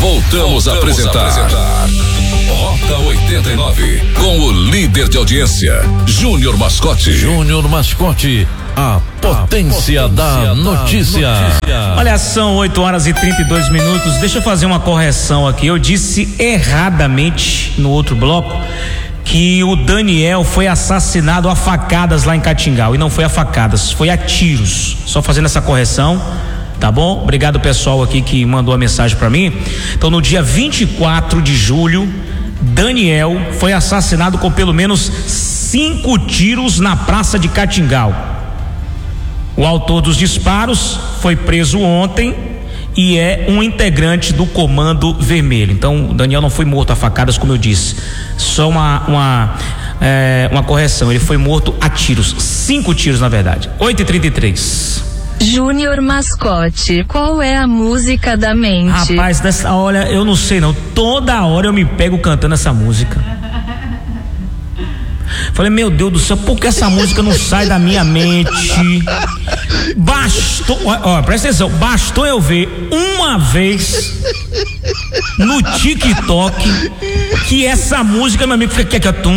Voltamos a apresentar Rota 89, com o líder de audiência, Júnior Mascote. Júnior Mascote, a potência da notícia. Olha, são 8h32. Deixa eu fazer uma correção aqui. Eu disse erradamente no outro bloco que o Daniel foi assassinado a facadas lá em Catingal, e não foi a facadas, foi a tiros. Só fazendo essa correção, tá bom? Obrigado pessoal aqui que mandou a mensagem pra mim. Então, no dia 24 de julho, Daniel foi assassinado com pelo menos 5 tiros na praça de Catingal. O autor dos disparos foi preso ontem e é um integrante do Comando Vermelho. Então, o Daniel não foi morto a facadas, como eu disse. Só uma correção. Ele foi morto a tiros. 5 tiros, na verdade. 8h33. Júnior Mascote, qual é a música da mente? Rapaz, dessa hora eu não sei não. Toda hora eu me pego cantando essa música. Falei, meu Deus do céu, por que essa música não sai da minha mente? Bastou, ó, presta atenção, bastou eu ver uma vez no TikTok que essa música, meu amigo, fica